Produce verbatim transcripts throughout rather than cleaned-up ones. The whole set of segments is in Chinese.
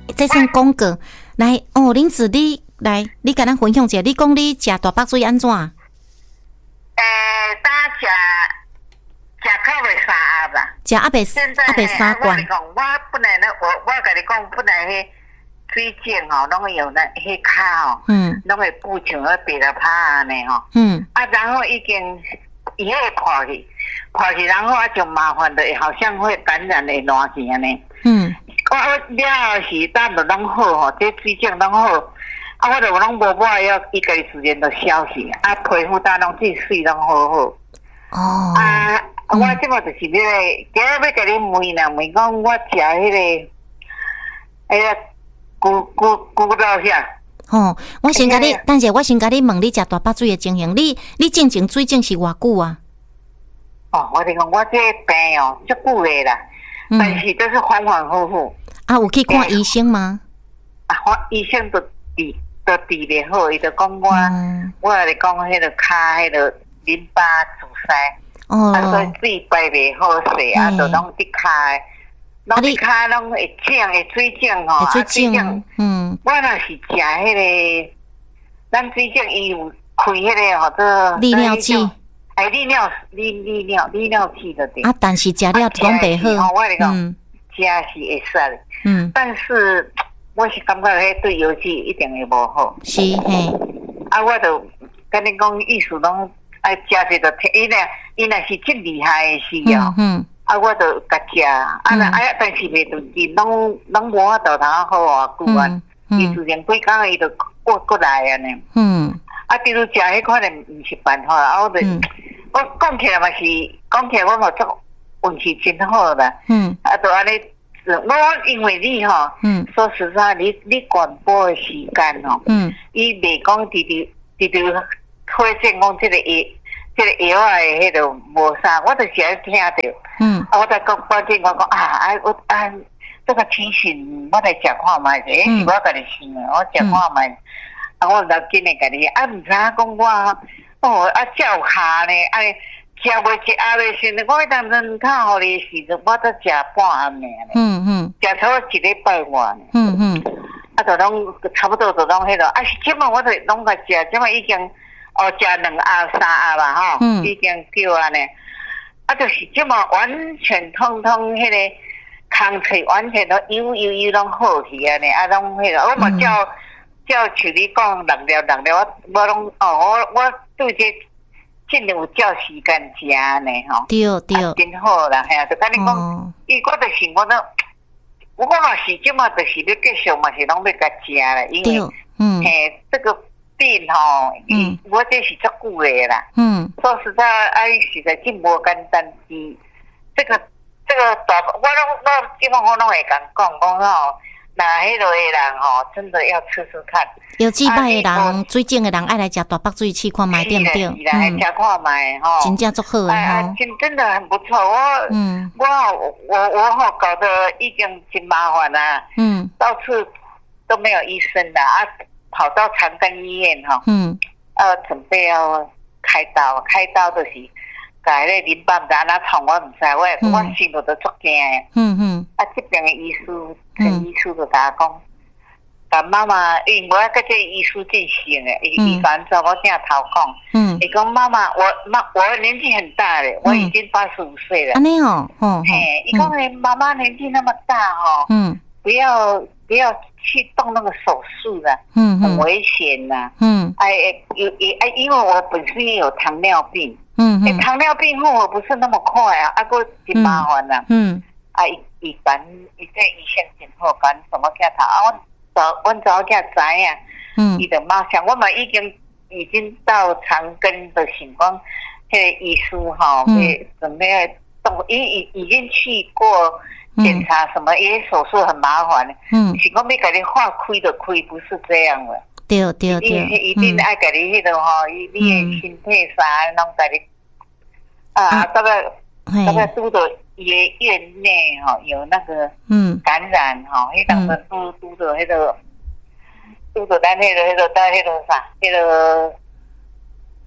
这算广告。来哦，林子你来，你甲咱分享一下，你讲你食大腹水安怎？呃， 当食食到袂三盒啦， 食阿袂阿袂三罐。 我讲，我本来呢，我我甲你讲，本来迄水肿吼，拢会有那迄骹吼，嗯，拢会补像迄别的拍安尼吼，嗯，啊，然后已经伊迄破去，破去，然后啊就麻烦的，好像会感染的烂去安尼，嗯。我我了后是等着拢好吼，这水肿拢好，啊，我就拢无买药，伊家己自然就消去，啊，皮肤等拢这水拢好好。哦。啊，嗯、我即马就是要，今日要甲你问啦，问讲我食迄、那个，哎呀，骨骨骨头遐。 哦，我先甲你，但是我先甲你问你食大腹水的情形，你你进前水肿是偌久啊？ 哦，我跟你讲，我这病哦，足久的啦。嗯、但是都是反反复复。 啊，有去看医生吗？ 啊，医生都治都治袂好，伊就讲我，嗯、我来讲迄个骹迄个淋巴阻塞，哦，啊，所以水排袂好势，啊，就拢伫骹，拢伫骹拢会肿，会水肿吼， 会水肿，嗯， 我若是食迄个，咱水肿伊有开迄个吼做利尿剂。 哎，利尿、利利尿、利尿剂的对。 啊，但是食了拢袂好。 我嚟讲，食是会使的。嗯。但是我是感觉迄对油脂一定会无好。 是嘿。 啊，我就跟你讲，意思拢爱食这个，伊若伊若是真厉害的时候，嗯。啊，我就甲食，啊，啊，但是袂顿时，拢拢无法度通好偌久啊。伊自然几工伊就过过来安尼。嗯。啊，比如食迄可能毋是办法啊，我就。我讲起来嘛是，讲起来我嘛做运气真好啦。嗯。啊，就安尼，我因为你吼，嗯，说实在，你你广播的时间吼，嗯，伊袂讲直直直直推荐讲这个药，这个药啊的迄个无啥，我就是爱听着。嗯。啊，我再讲关键我讲啊，啊我啊这个提醒我来食看卖者，是我家己想的，我食看卖。啊，我就紧的甲你，啊，毋知影讲我。哦，啊，照下呢，啊，食袂食啊袂先，我迄当阵较好的时阵，我都食半暗暝咧。嗯嗯。食差不多一礼拜外呢。嗯嗯。啊，就拢差不多就拢迄个，啊，即摆我就拢甲食，即摆已经哦食两盒三盒啦吼，嗯、已经够安尼。啊，就是即摆完全通通迄个空气完全都油油油拢好去安尼，啊，拢迄个，我嘛叫。嗯照像你讲六了六了，我我拢哦，我我对这尽量有照时间食呢吼。 对对， 啊、真好啦，系啊，就跟你讲，伊、哦、我就是我都，我嘛是即马就是要继续嘛是拢要甲食啦，因为嗯，嘿，这个病吼，嗯，我这是足久的啦。嗯，说实在，哎，实在真无简单是这个这个大，我拢我基本我拢会讲讲讲吼。那迄落的人吼，真的要吃吃看。 有几摆的人，水肿的人爱来食大腹水试看卖对不对？ 是啦，来食看卖吼， 真正足好的吼。 真真的很不错，我嗯，我我我吼搞得已经真麻烦啦。嗯，到处都没有医生啦，啊，跑到长庚医院吼，嗯，呃，准备要开刀，开刀就是。甲迄个淋巴毋知安怎创，我毋知，我我心里都足惊诶。嗯嗯。啊，这边的医师，陈医师就甲我讲，甲妈妈，因为我甲这医师真熟诶，伊伊反正我正头讲，嗯，伊讲妈妈，我妈我年纪很大了，我已经八十五岁了。 安尼哦，哦， 嘿，伊讲诶，妈妈年纪那么大哦，嗯，不要不要去动那个手术了，嗯，很危险呐，嗯，哎有也哎，因为我本身也有糖尿病。嗯，欸、糖尿病复活不是那么快啊，啊，个真麻烦啦。嗯，啊，伊伊讲，伊这医生真好，讲什么镜头啊？我早，我早囝知影，嗯，伊就马上，我嘛已经已经到长庚的情况，迄个医师吼，嗯，准备动，因已已经去过检查什么，因为手术很麻烦，嗯，是讲要给你划开就开，不是这样的。 对对对， 一定爱甲你迄个吼，你你的身体啥拢甲你啊，大概大概拄到伊的院内吼有那个嗯感染吼，迄当时拄拄到迄个拄到咱迄个迄个在迄个啥，迄个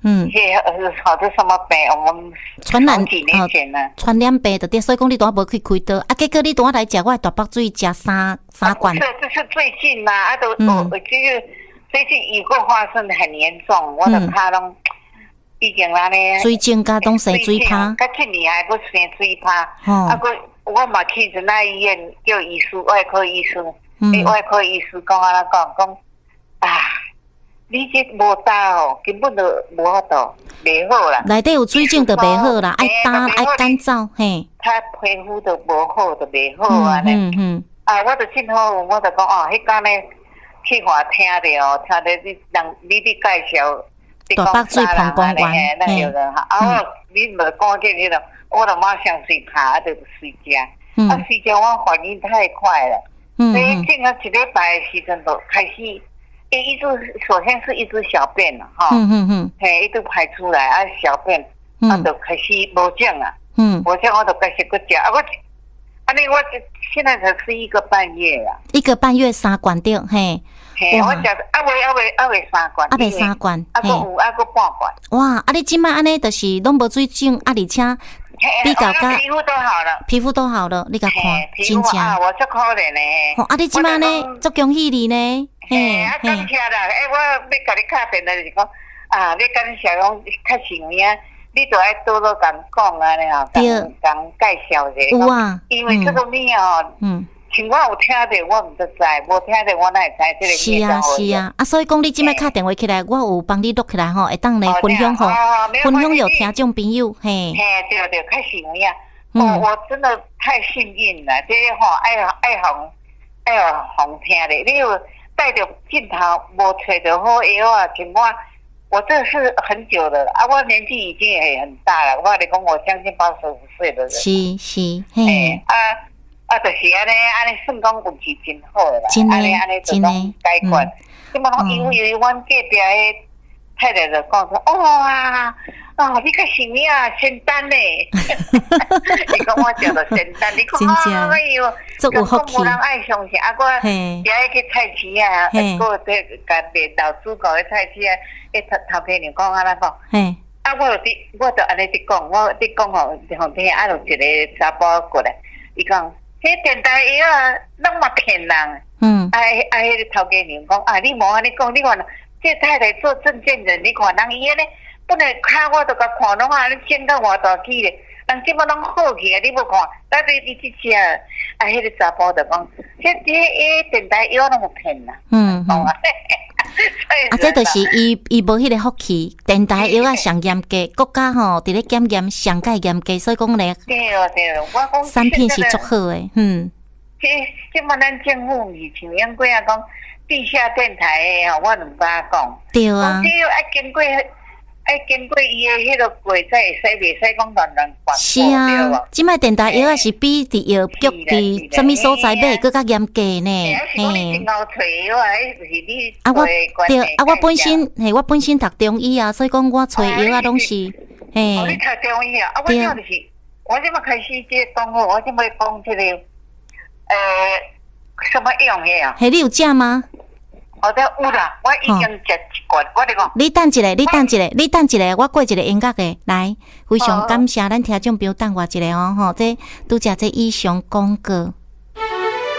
嗯， 嘿，好多什么病，我们传染几年前呢， 传染病的对，所以讲你都无去开刀，啊，结果你都来食我的大白水，食三三罐。 这这是最近嘛，啊，都我我就是最近有个发生很严重，我的怕拢已经安尼， 水晶甲拢生水泡， 甲去年还佫生水泡，啊，佫我嘛去人那医院叫医师，外科医师，诶，外科医师讲安尼讲讲啊。你这无打哦，根本就无法度，袂好啦。 内底有水晶就袂好啦，爱打爱干燥，嘿。 他皮肤都无好，就袂好啊咧。嗯嗯。啊，我就真好，我就讲哦，迄天咧去话听着哦，听着你人你伫介绍，你讲啥人安尼嘿，那有人哈。啊，我你无讲这你了，我就马上睡爬，就睡觉。嗯。啊，睡觉我反应太快了。嗯。所以整个一礼拜的时阵就开始。诶，一直首先是一直小便了哈，嗯嗯嗯，嘿，一直排出来啊，小便，啊，就开始无症啊，嗯，无症我就开始搁食，啊，我，啊，你我现在才是一个半月啊， 一个半月三罐掉，嘿， 嘿，我食啊未啊未啊未三罐， 啊未三罐， 啊，搁有啊搁半罐， 哇，啊，你即摆安尼就是拢无水肿，啊，而且比较甲皮肤都好了， 皮肤都好了，你甲看，真正啊，我足可怜嘞， 哦，啊，你即摆呢，足恭喜你呢。 嘿，啊，感谢啦！诶，我要甲你敲电话就是讲，啊，你感谢讲较神命，你都爱多多甲讲安尼吼，甲介绍者。 有啊， 因为这个物哦，嗯，像我有听着，我毋得知；无听着，我哪会知这个是啊，是啊，啊，所以讲你即摆敲电话起来，我有帮你录起来吼，会当来分享吼，分享有听众朋友，嘿。 嘿，对对，较神命。哦，我真的太幸运了，这个吼爱爱红爱红听的，你有。带着镜头，无找着好药啊！像我，我这是很久了啊！我年纪已经也很大了，我来讲，我将近八十五岁的人。 是是，嘿， 啊啊，就是安尼，安尼算讲运气真好啦， 安尼安尼就讲解决。即么讲，因为因为阮隔壁的太太就讲说，哦啊。哦，你较神命啊，仙丹嘞！你讲我叫做仙丹，你讲啊，哎呦， 足有福气。 无人爱相信，啊，我也爱去菜市啊，个这甲别老主搞的菜市啊，迄头头家娘讲安那讲，啊，我就伫，我就安尼伫讲，我伫讲吼，旁边啊，有一个查甫过来，伊讲，迄电台药啊，拢嘛骗人。嗯。啊啊，迄个头家娘讲，啊，你无安尼讲，你看，这太太做证件人，你看人伊安尼。本来看我都甲看拢啊，你见到偌大气咧，人即摆拢好去啊！你无看，但是你去食，啊，迄个查甫就讲，这这诶电台药拢有骗啦。嗯嗯。啊， 这就是伊伊无迄个福气，电台药啊上严格，国家吼伫咧检验上介严格，所以讲咧。 对哦对哦，我讲产品是足好诶，嗯。 这即摆咱政府是像样过啊讲地下电台诶吼，我两敢讲。 对啊。 这要爱经过。爱经过伊的迄个过才会使，袂使讲乱乱传播。 是啊，即摆电台药也是比伫药局伫什么所在买更较严格呢？ 嘿。 啊，我对啊，我本身嘿，我本身读中医啊，所以讲我找药啊拢是嘿。哦，你读中医啊？啊，我讲就是，我即摆开始即讲好，我即摆讲即个呃什么用的啊？ 嘿，你有食吗？ 哦，对，有啦，我已经食一罐，我咧讲。 你等一下，你等一下，你等一下，我过一个音乐的来，非常感谢咱听众朋友等我一下哦，吼，这拄则这以上广告。